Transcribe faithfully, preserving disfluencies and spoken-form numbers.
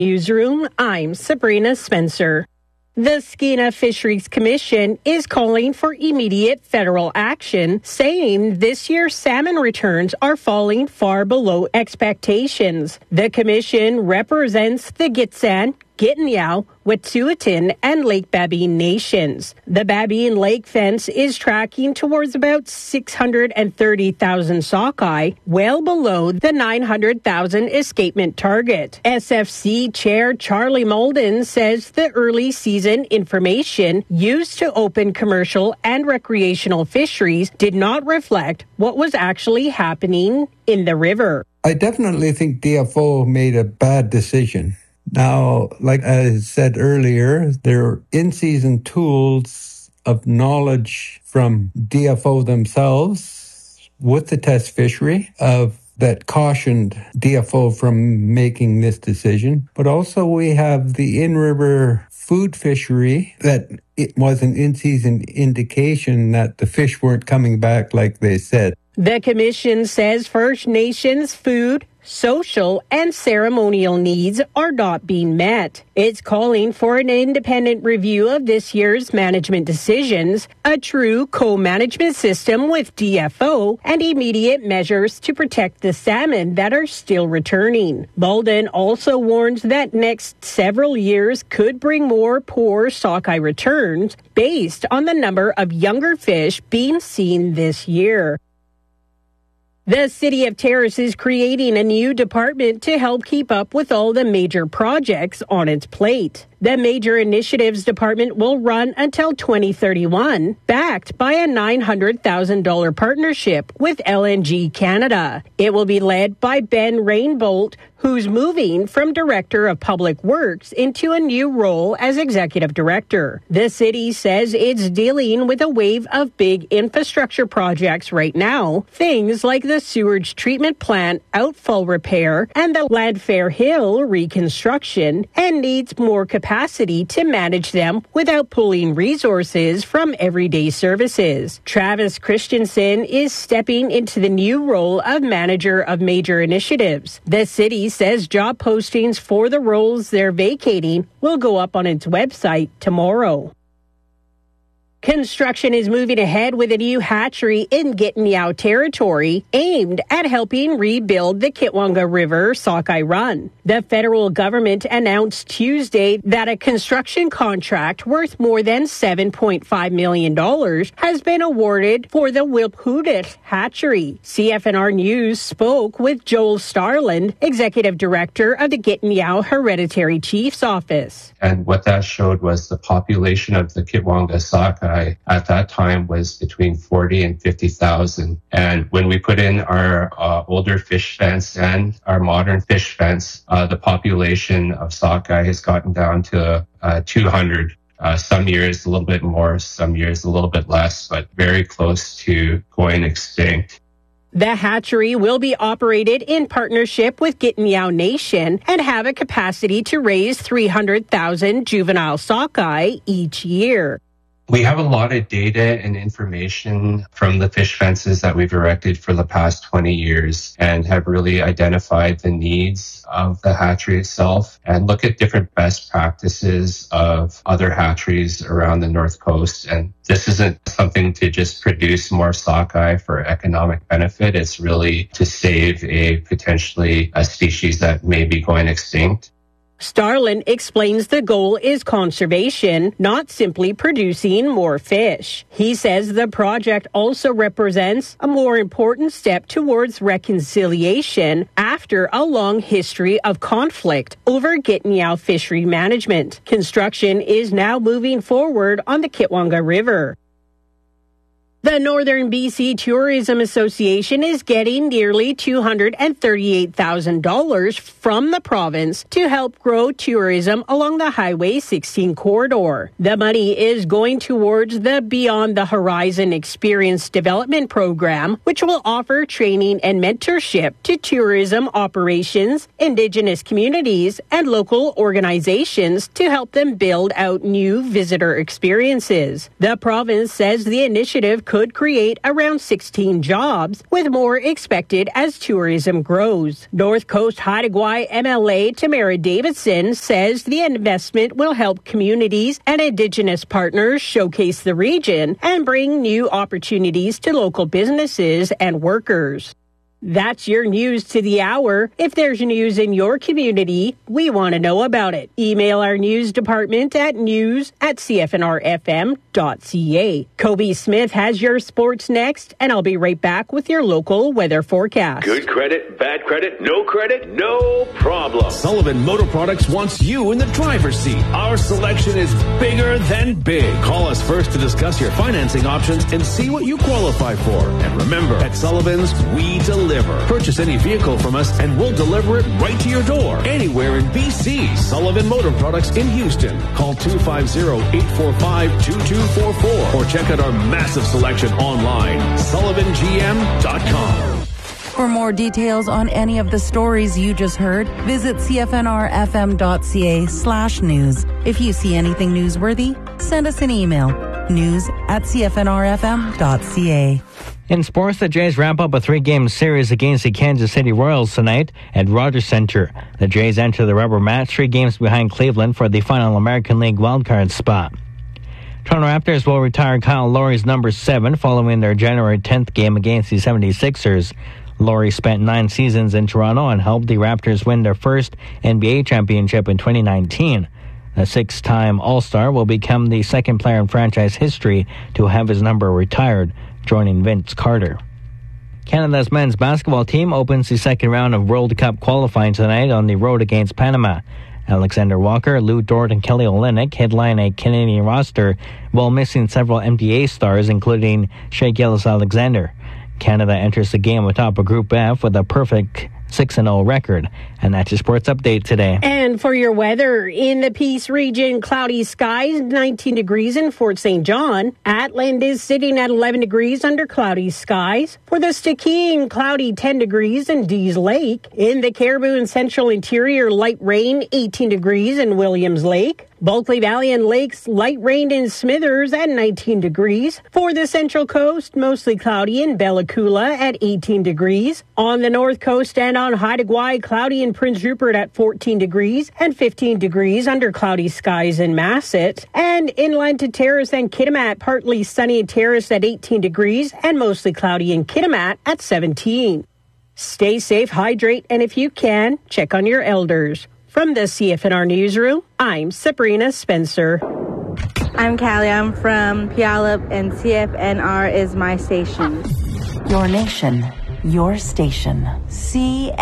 Newsroom, I'm Sabrina Spencer. The Skeena Fisheries Commission is calling for immediate federal action, saying this year's salmon returns are falling far below expectations. The commission represents the Gitxsan, Gitignan, Wet'suwet'en, and Lake Babine nations. The Babine Lake fence is tracking towards about six hundred thirty thousand sockeye, well below the nine hundred thousand escapement target. S F C Chair Charlie Malden says the early season information used to open commercial and recreational fisheries did not reflect what was actually happening in the river. I definitely think D F O made a bad decision. Now, like I said earlier, there are in-season tools of knowledge from D F O themselves with the test fishery of that cautioned D F O from making this decision. But also we have the in-river food fishery that it was an in-season indication that the fish weren't coming back like they said. The commission says First Nations food, social, and ceremonial needs are not being met. It's calling for an independent review of this year's management decisions, a true co-management system with D F O, and immediate measures to protect the salmon that are still returning. Malden also warns that next several years could bring more poor sockeye returns based on the number of younger fish being seen this year. The City of Terrace is creating a new department to help keep up with all the major projects on its plate. The Major Initiatives Department will run until twenty thirty-one, backed by a nine hundred thousand dollars partnership with L N G Canada. It will be led by Ben Rainbolt, who's moving from Director of Public Works into a new role as Executive Director. The city says it's dealing with a wave of big infrastructure projects right now, things like the sewage treatment plant outfall repair and the Landfair Hill reconstruction, and needs more capacity capacity to manage them without pulling resources from everyday services. Travis Christensen is stepping into the new role of Manager of Major Initiatives. The city says job postings for the roles they're vacating will go up on its website tomorrow. Construction is moving ahead with a new hatchery in Gitignan territory aimed at helping rebuild the Kitwanga River sockeye run. The federal government announced Tuesday that a construction contract worth more than seven point five million dollars has been awarded for the Wilphoodit hatchery. C F N R News spoke with Joel Starland, Executive Director of the Gitignan Hereditary Chief's Office. And what that showed was the population of the Kitwanga sockeye at that time was between forty and fifty thousand. And when we put in our uh, older fish fence and our modern fish fence, uh, the population of sockeye has gotten down to uh, two hundred. Uh, some years a little bit more, some years a little bit less, but very close to going extinct. The hatchery will be operated in partnership with Gitignan Nation and have a capacity to raise three hundred thousand juvenile sockeye each year. We have a lot of data and information from the fish fences that we've erected for the past twenty years and have really identified the needs of the hatchery itself and look at different best practices of other hatcheries around the North Coast. And this isn't something to just produce more sockeye for economic benefit. It's really to save a potentially a species that may be going extinct. Starland explains the goal is conservation, not simply producing more fish. He says the project also represents a more important step towards reconciliation after a long history of conflict over Gitignan fishery management. Construction is now moving forward on the Kitwanga River. The Northern B C Tourism Association is getting nearly two hundred thirty-eight thousand dollars from the province to help grow tourism along the Highway sixteen corridor. The money is going towards the Beyond the Horizon Experience Development Program, which will offer training and mentorship to tourism operations, Indigenous communities, and local organizations to help them build out new visitor experiences. The province says the initiative could create around sixteen jobs, with more expected as tourism grows. North Coast Haida Gwaii M L A Tamara Davidson says the investment will help communities and Indigenous partners showcase the region and bring new opportunities to local businesses and workers. That's your news to the hour. If there's news in your community, we want to know about it. Email our news department at news at c f n r f m dot c a. Kobe Smith has your sports next, and I'll be right back with your local weather forecast. Good credit, bad credit, no credit, no problem. Sullivan Motor Products wants you in the driver's seat. Our selection is bigger than big. Call us first to discuss your financing options and see what you qualify for. And remember, at Sullivan's, we deliver. Purchase any vehicle from us and we'll deliver it right to your door. Anywhere in B C. Sullivan Motor Products in Houston. Call two five zero, eight four five, two two four four or check out our massive selection online. sullivan g m dot com. For more details on any of the stories you just heard, visit c f n r f m dot c a slash news. If you see anything newsworthy, send us an email. News at c f n r f m dot c a. In sports, the Jays wrap up a three-game series against the Kansas City Royals tonight at Rogers Center. The Jays enter the rubber match three games behind Cleveland for the final American League wildcard spot. Toronto Raptors will retire Kyle Lowry's number seven following their January tenth game against the seventy-sixers. Lowry spent nine seasons in Toronto and helped the Raptors win their first N B A championship in twenty nineteen. The six-time All-Star will become the second player in franchise history to have his number retired, joining Vince Carter. Canada's men's basketball team opens the second round of World Cup qualifying tonight on the road against Panama. Alexander Walker, Lou Dort, and Kelly Olynyk headline a Canadian roster while missing several N B A stars, including Shai Gilgeous-Alexander. Canada enters the game atop a Group F with a perfect six and oh record. And that's your sports update today. And for your weather, in the Peace region, cloudy skies, nineteen degrees in Fort Saint John. Atland is sitting at eleven degrees under cloudy skies. For the Stikine, cloudy ten degrees in Dease Lake. In the Caribou and Central Interior, light rain, eighteen degrees in Williams Lake. Bulkley Valley and Lakes, light rain in Smithers at nineteen degrees. For the Central Coast, mostly cloudy in Bella Coola at eighteen degrees. On the North Coast and on Haida Gwaii, cloudy in Prince Rupert at fourteen degrees and fifteen degrees under cloudy skies in Masset. And inland to Terrace and Kitimat, partly sunny in Terrace at eighteen degrees and mostly cloudy in Kitimat at seventeen. Stay safe, hydrate, and if you can, check on your elders. From the C F N R Newsroom, I'm Sabrina Spencer. I'm Callie. I'm from Puyallup, and C F N R is my station. Your nation, your station. C